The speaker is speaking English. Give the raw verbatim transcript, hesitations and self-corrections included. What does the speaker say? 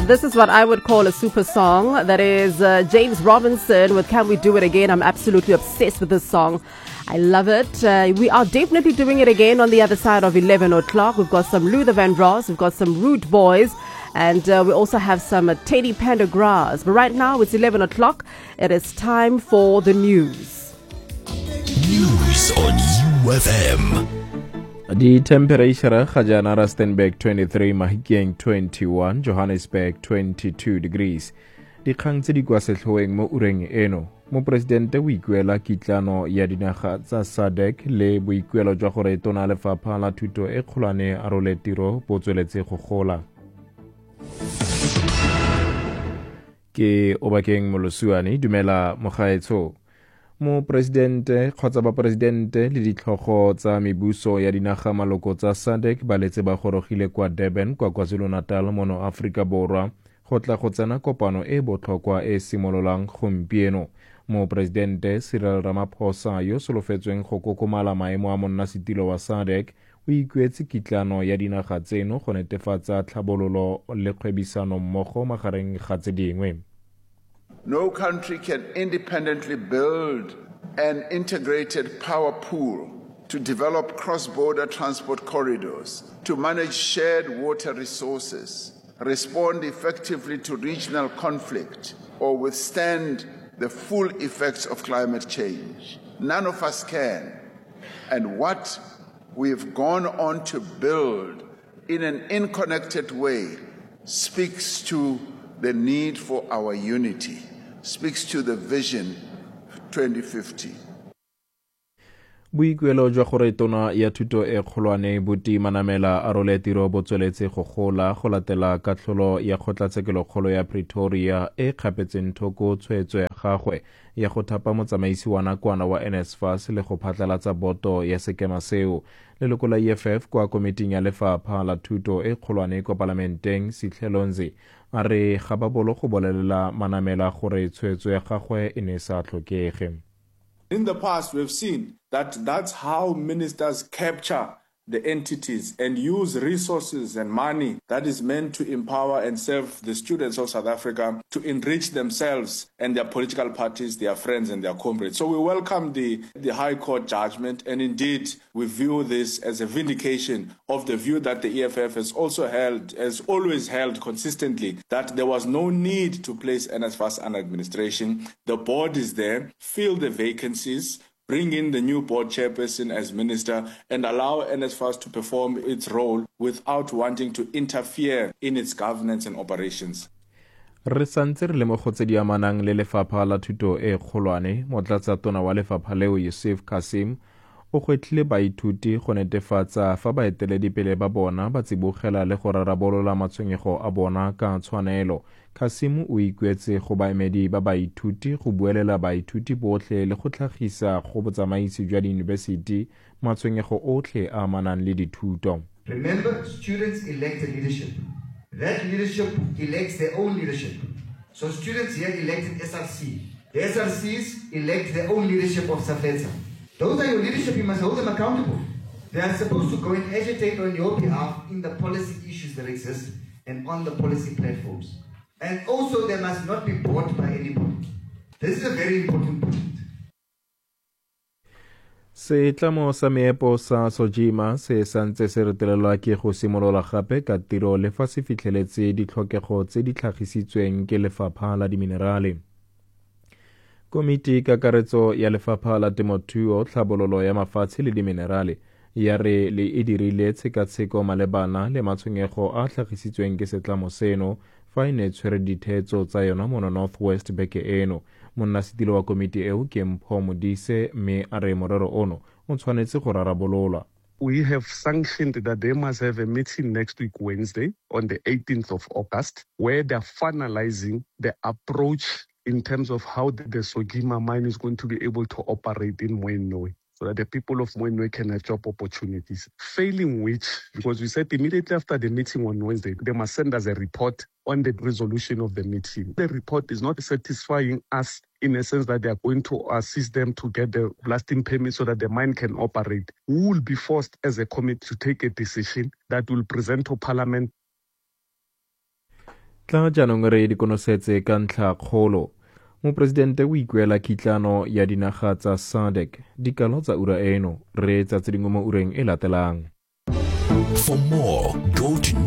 This is what I would call a super song. That is uh, James Robinson with Can We Do It Again. I'm absolutely obsessed with this song. I love it. Uh, we are definitely doing it again on the other side of eleven o'clock. We've got some Luther Vandross. We've got some Root Boys. And uh, we also have some uh, Teddy Pendergrass. But right now it's eleven o'clock. It is time for the news. News on U F M. The temperature ga jana Rustenburg twenty-three, Mahikeng twenty-one, Johannesburg twenty-two degrees. Dikgang tse di kwa setlhoeng mo ureng eno. Mo presidente o ikuela kitlano ya dinaga tsa S A D C le boikuelo jwa gore tona lefapha la thuto e kgolwane a role tiro bo tsweletse go gola. Ke Obakeng Molosuane, dumela mogaetsho. Mo presidente kgotsa ba presidente le ditlhogo tsa mebuso ya dinaga maloko tsa S A D C ba letse ba gorogile kwa Durban kwa KwaZulu-Natal mono Afrika Borwa go tla go tsena kopano e botlhokwa e simololang gompieno. Mo presidente Cyril Ramaphosa yo solofetsweng go kokomala maemo a monnasetilo wa S A D C o ikuetse kitlano ya dinaga tseno go netefatsa tlhabololo le kgwebisano mmogo magareng ga tse dingwe. No country can independently build an integrated power pool to develop cross-border transport corridors, to manage shared water resources, respond effectively to regional conflict, or withstand the full effects of climate change. None of us can. And what we've gone on to build in an unconnected way speaks to the need for our unity, speaks to the vision twenty fifty. Boikuelo jwa gore tona ya thuto e kgolwane Buti Manamela a role tiro bo tsweletse go gola go latela katlholo ya kgotlatshekelo ya Pretoria e kgapetseng thoko tshwetso ya gagwe ya go thapa motsamaisi wa nakwana wa NSFAS le go phatlalatsa boto ya sekema seo. Leloko la E F F kwa komiting ya lefapha la thuto e kgolwane kwa parlamenteng Sitlhelonze a re ga ba bolo go bolelela Manamela gore tshwetso ya gagwe e ne sa tlhokege. In the past, we've seen that that's how ministers capture the entities and use resources and money that is meant to empower and serve the students of South Africa to enrich themselves and their political parties, their friends and their comrades. So we welcome the, the High Court judgment, and indeed we view this as a vindication of the view that the E F F has also held, has always held consistently, that there was no need to place NSFAS under administration. The board is there, fill the vacancies, bring in the new board chairperson as minister, and allow NSFAS to perform its role without wanting to interfere in its governance and operations. Re santse re le mo go tse di amanang le lefapha la thuto e kgolwane, motlatsa tona wa lefapha leo Yusuf Kasim o gwetlhile baithuti go netefatsa fa baeteledipele ba bona ba tsibogela le go rarabolola matshwenyego a bona ka tshwanelo. Kasim o ikuetse go baemedi ba baithuti go buelela baithuti botlhe le go tlhagisa go botsamaisi jwa diyunibesiti matshwenyego otlhe a amanang le dithuto. Remember, students elect a leadership. That leadership elects their own leadership. So students here elected S R C. The S R Cs elect their own leadership of SAFETA. Those are your leadership, you must hold them accountable. They are supposed to go and agitate on your behalf in the policy issues that exist and on the policy platforms. And also they must not be bought by anybody. This is a very important point. Setlamo sa meepo sa Sojima se santse se retelelwa ke go simolola gape ka tiro le fa se fitlheletse ditlhokego tse di tlhagisitsweng ke lefapha la diminerale. Komiti kakaretso ya lefapha la temothuo tlhabololo ya mafatshe le diminerale ya re le e dirile tshekatsheko malebana le matshwenyego a tlhagisitsweng ke setlamo seno fa e ne tshwere dithetso tsa yona mono Northwest beke eno. Monnasetilo wa komiti eo ke Mpho Modise mme a re morero ono o tshwanetse go rarabololwa. We have sanctioned that they must have a meeting next week, Wednesday, on the eighteenth of August, where they're finalizing the approach in terms of how the, the Sojima mine is going to be able to operate in Mooinooi, so that the people of Mooinooi can have job opportunities. Failing which, because we said immediately after the meeting on Wednesday, they must send us a report on the resolution of the meeting. The report is not satisfying us in a sense that they are going to assist them to get the blasting permit so that the mine can operate. We will be forced as a committee to take a decision that will present to Parliament. tla jaanong re di konosetse ka ntlha kgolo mopresidente o ikuela kitlano ya dinaga tsa S A D C dikalo tsa ura eno re tsa tse dingwe mo ureng e latelang. For more, go to